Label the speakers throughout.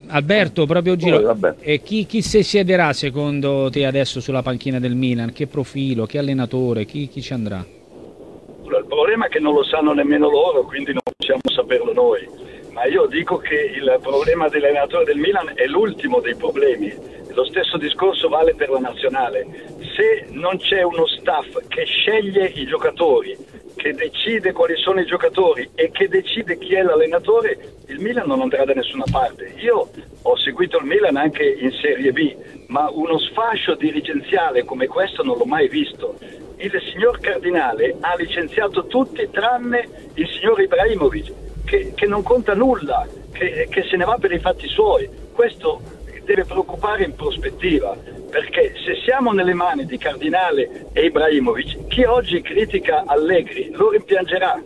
Speaker 1: Alberto, proprio giro.
Speaker 2: Vabbè.
Speaker 1: E chi si siederà secondo te adesso sulla panchina del Milan? Che profilo, che allenatore, chi ci andrà?
Speaker 3: Il problema è che non lo sanno nemmeno loro, quindi non possiamo saperlo noi. Ma io dico che il problema dell'allenatore del Milan è l'ultimo dei problemi. Lo stesso discorso vale per la nazionale. Se non c'è uno staff che sceglie i giocatori, che decide quali sono i giocatori e che decide chi è l'allenatore, il Milan non andrà da nessuna parte. Io ho seguito il Milan anche in Serie B, ma uno sfascio dirigenziale come questo non l'ho mai visto. Il signor Cardinale ha licenziato tutti tranne il signor Ibrahimovic, che non conta nulla, che se ne va per i fatti suoi. Questo deve preoccupare in prospettiva, perché se siamo nelle mani di Cardinale e Ibrahimovic, chi oggi critica Allegri lo rimpiangerà.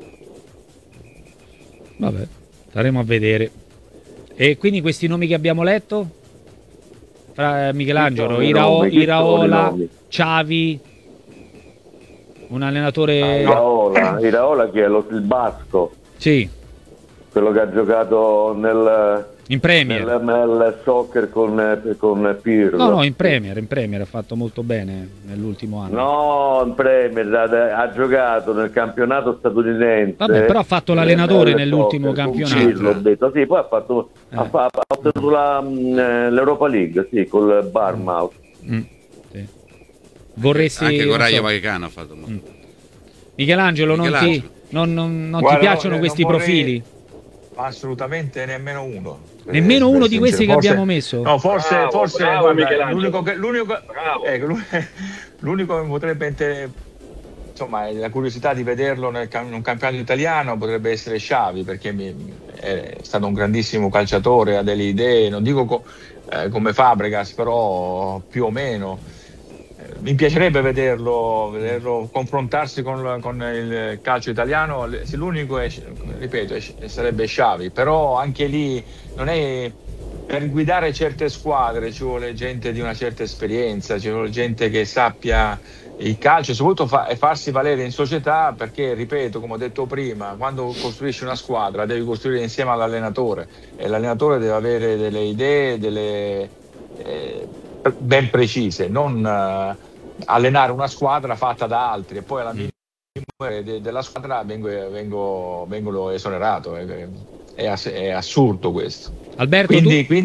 Speaker 1: Vabbè, staremo a vedere. E quindi questi nomi che abbiamo letto? Fra Michelangelo, Iraola, Xavi, un allenatore...
Speaker 2: Iraola che è il basco.
Speaker 1: Sì.
Speaker 2: Quello che ha giocato
Speaker 1: in Premier,
Speaker 2: nel soccer con Pirlo.
Speaker 1: No, in Premier ha fatto molto bene nell'ultimo anno.
Speaker 2: No, in Premier ha giocato nel campionato statunitense.
Speaker 1: Vabbè, però ha fatto l'allenatore nell'ultimo campionato.
Speaker 2: L'ho detto, sì, poi ha ottenuto l'Europa League, sì, col Bournemouth.
Speaker 1: Sì. Vorresti
Speaker 4: anche con Rayo Vallecano ha fatto molto.
Speaker 1: Michelangelo, non ti piacciono questi profili?
Speaker 5: Assolutamente nemmeno uno.
Speaker 1: Nemmeno uno di questi che abbiamo messo?
Speaker 5: No, forse
Speaker 3: bravo,
Speaker 5: guarda, l'unico che mi potrebbe insomma, la curiosità di vederlo in un campionato italiano potrebbe essere Xavi, perché è stato un grandissimo calciatore, ha delle idee, non dico come Fabregas, però più o meno. Mi piacerebbe vederlo confrontarsi con il calcio italiano. Se l'unico ripeto, sarebbe Xavi, però anche lì non è, per guidare certe squadre ci vuole gente di una certa esperienza, ci vuole gente che sappia il calcio e soprattutto farsi valere in società, perché ripeto, come ho detto prima, quando costruisci una squadra devi costruire insieme all'allenatore e l'allenatore deve avere delle idee, ben precise, non allenare una squadra fatta da altri e poi alla fine della squadra vengo esonerato. È assurdo questo.
Speaker 1: Alberto,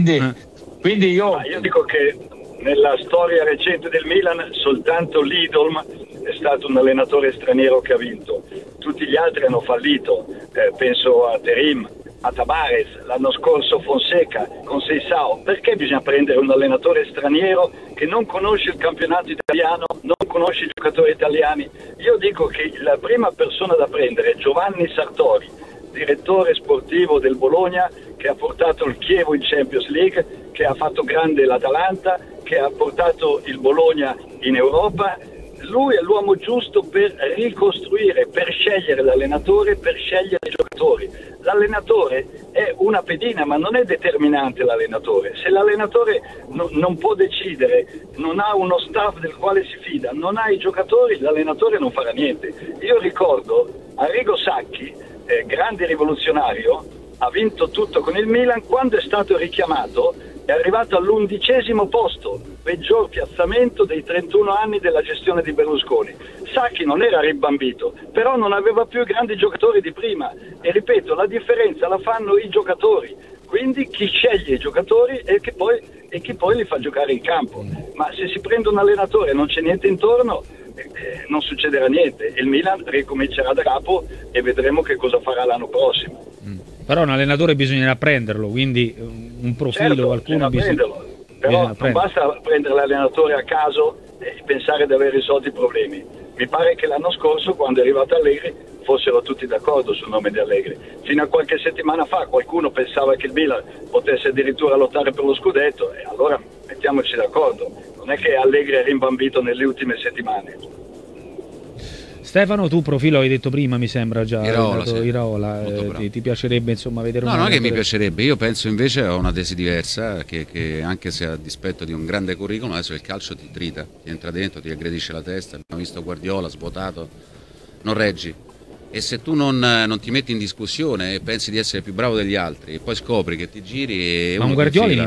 Speaker 5: quindi io
Speaker 3: dico che nella storia recente del Milan soltanto Lidl è stato un allenatore straniero che ha vinto, tutti gli altri hanno fallito, penso a Terim, a Tabares, l'anno scorso Fonseca con Seisao. Perché bisogna prendere un allenatore straniero che non conosce il campionato italiano, non conosce i giocatori italiani? Io dico che la prima persona da prendere è Giovanni Sartori, direttore sportivo del Bologna, che ha portato il Chievo in Champions League, che ha fatto grande l'Atalanta, che ha portato il Bologna in Europa. Lui è l'uomo giusto per ricostruire, per scegliere l'allenatore, per scegliere i giocatori. L'allenatore è una pedina, ma non è determinante l'allenatore. Se l'allenatore non può decidere, non ha uno staff del quale si fida, non ha i giocatori, l'allenatore non farà niente. Io ricordo Arrigo Sacchi, grande rivoluzionario, ha vinto tutto con il Milan. Quando è stato richiamato è arrivato all'11° posto, peggior piazzamento dei 31 anni della gestione di Berlusconi. Sacchi non era ribambito, però non aveva più i grandi giocatori di prima, e ripeto, la differenza la fanno i giocatori, quindi chi sceglie i giocatori e chi poi li fa giocare in campo. Ma se si prende un allenatore e non c'è niente intorno, non succederà niente. Il Milan ricomincerà da capo e vedremo che cosa farà l'anno prossimo.
Speaker 1: Però un allenatore bisognerà prenderlo, quindi un profilo,
Speaker 3: certo,
Speaker 1: qualcuno
Speaker 3: prenderlo. Però non basta prendere l'allenatore a caso e pensare di aver risolto i problemi. Mi pare che l'anno scorso, quando è arrivato Allegri, fossero tutti d'accordo sul nome di Allegri. Fino a qualche settimana fa qualcuno pensava che il Milan potesse addirittura lottare per lo scudetto, e allora mettiamoci d'accordo. Non è che Allegri è rimbambito nelle ultime settimane.
Speaker 1: Stefano, tu profilo hai detto prima, mi sembra già
Speaker 4: Iraola,
Speaker 1: ti piacerebbe insomma vedere un
Speaker 4: non è che mi
Speaker 1: allenatore...
Speaker 4: piacerebbe, io penso invece a una tesi diversa, che anche se a dispetto di un grande curriculum, adesso il calcio ti trita, ti entra dentro, ti aggredisce la testa. Abbiamo visto Guardiola svuotato, non reggi, e se tu non ti metti in discussione e pensi di essere più bravo degli altri e poi scopri che ti giri e
Speaker 1: ma un
Speaker 4: uno
Speaker 1: Guardiola